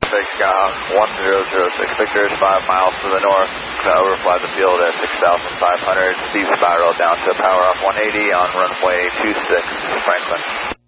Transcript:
Traffic, Skyhawk 1006, Victor is 5 miles to the north, overfly the field at 6,500, steep spiral down to power off 180 on runway 26, Franklin.